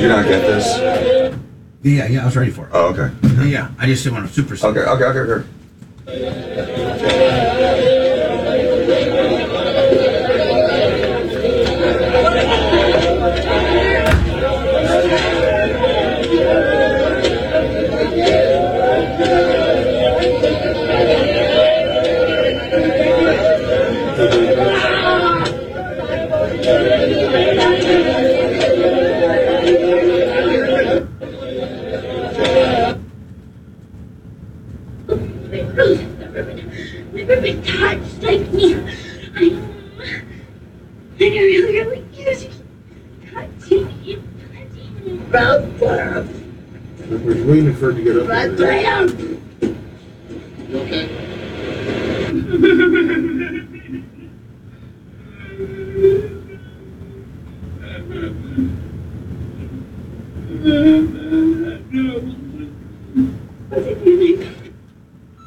you not get this? Yeah, I was ready for it. Oh, okay. Yeah, I just didn't want to super. Okay. Never been touched like me. I really use touching me. About there. We're waiting for it to get up. Right there. You okay? Was it your name?